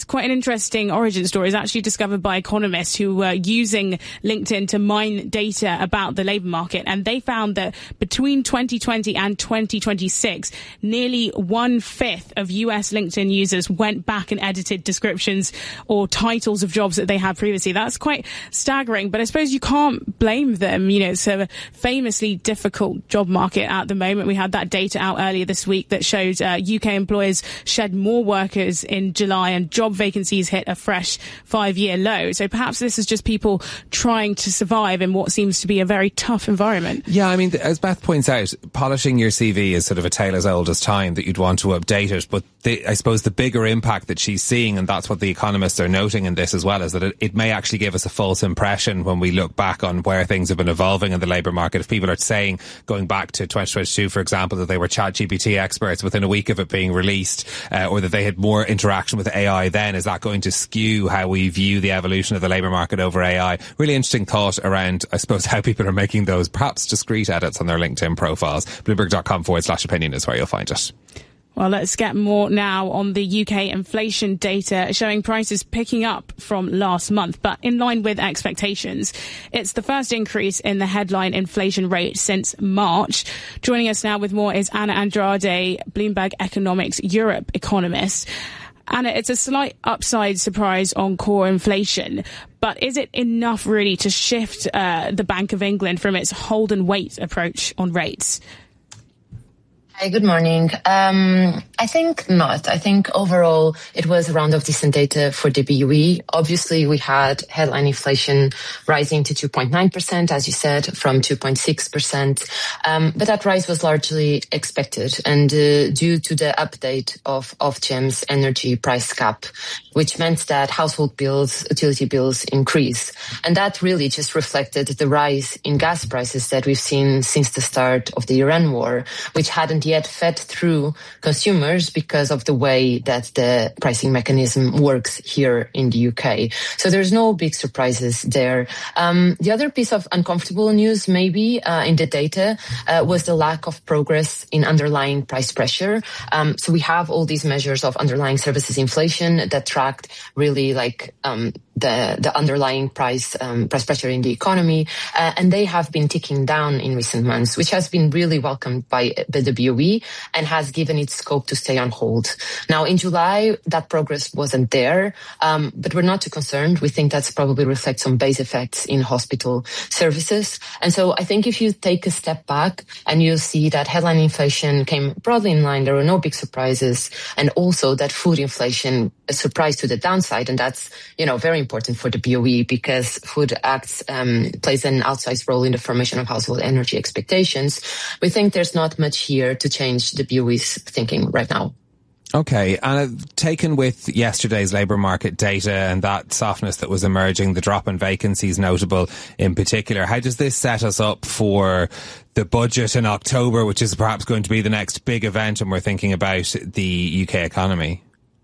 quite an interesting origin story. It's actually discovered by economists who were using LinkedIn to mine data about the labour market. And they found that between 2020 and 2026, nearly 1/5 of US LinkedIn users went back and edited descriptions or titles of jobs that they had previously. That's quite staggering, but I suppose you can't blame them. You know, it's a famously difficult job market at the moment. We had that data out earlier this week that showed UK employers shed more workers in July and job vacancies hit a fresh 5-year low. So perhaps this is just people trying to survive in what seems to be a very tough environment. Yeah, I mean, as Beth points out, polishing your CV is sort of a tale as old as time, that you'd want to update it. But I suppose the bigger impact that she's seeing, and that's what the economists are noting in this as well, is that it may actually give us a false impression when we look back on where things have been evolving in the labour market. If people are saying, going back to 2022, for example, that they were ChatGPT experts within a week of it being released, or that they had more interaction with AI then, is that going to skew how we view the evolution of the labour market over AI? Really interesting thought around, I suppose, how people are making those perhaps discreet edits on their LinkedIn profiles. Bloomberg.com/opinion is where you'll find it. Well, let's get more now on the UK inflation data showing prices picking up from last month, but in line with expectations. It's the first increase in the headline inflation rate since March. Joining us now with more is Anna Andrade, Bloomberg Economics Europe economist. Anna, it's a slight upside surprise on core inflation, but is it enough really to shift the Bank of England from its hold and wait approach on rates? Hi, good morning. I think not. I think overall it was a round of decent data for the BUE. Obviously, we had headline inflation rising to 2.9%, as you said, from 2.6%. But that rise was largely expected and due to the update of Ofgem's energy price cap, which meant that household bills, utility bills increase. And that really just reflected the rise in gas prices that we've seen since the start of the Iran war, which hadn't yet fed through consumers because of the way that the pricing mechanism works here in the UK. So there's no big surprises there. The other piece of uncomfortable news maybe in the data was the lack of progress in underlying price pressure. So we have all these measures of underlying services inflation that tracked really like the underlying price pressure in the economy, and they have been ticking down in recent months, which has been really welcomed by the BOE and has given it scope to stay on hold. Now, in July, that progress wasn't there, but we're not too concerned. We think that's probably reflects some base effects in hospital services. And so I think if you take a step back and you see that headline inflation came broadly in line, there were no big surprises, and also that food inflation surprised to the downside, and that's, very important for the BOE because food plays an outsized role in the formation of household energy expectations. We think there's not much here to change the BOE's thinking right now. Okay, and taken with yesterday's labour market data and that softness that was emerging, the drop in vacancies notable in particular, how does this set us up for the budget in October, which is perhaps going to be the next big event, and we're thinking about the UK economy?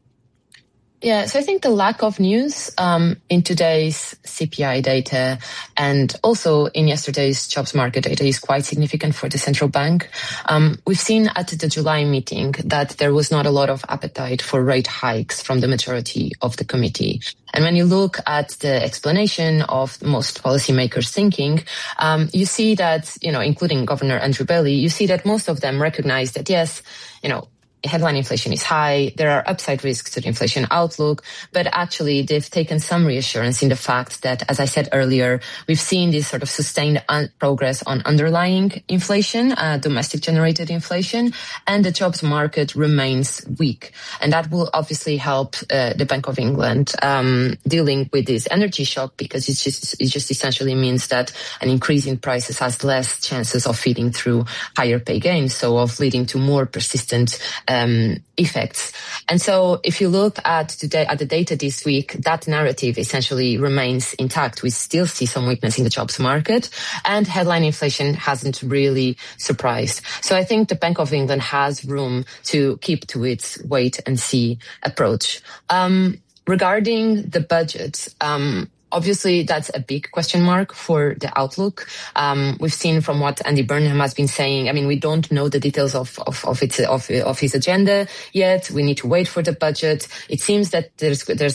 Yeah, so I think the lack of news in today's CPI data and also in yesterday's jobs market data is quite significant for the central bank. We've seen at the July meeting that there was not a lot of appetite for rate hikes from the majority of the committee. And when you look at the explanation of most policymakers' thinking, you see that, including Governor Andrew Bailey, you see that most of them recognize that, yes, headline inflation is high, there are upside risks to the inflation outlook, but actually they've taken some reassurance in the fact that, as I said earlier, we've seen this sort of sustained progress on underlying inflation, domestic generated inflation, and the jobs market remains weak. And that will obviously help the Bank of England dealing with this energy shock, because it just essentially means that an increase in prices has less chances of feeding through higher pay gains, so of leading to more persistent effects. And so if you look at the data this week, that narrative essentially remains intact. We still see some weakness in the jobs market, and headline inflation hasn't really surprised. So I think the Bank of England has room to keep to its wait and see approach. Regarding the budget, obviously, that's a big question mark for the outlook. We've seen from what Andy Burnham has been saying. I mean, we don't know the details of his agenda yet. We need to wait for the budget. It seems that there's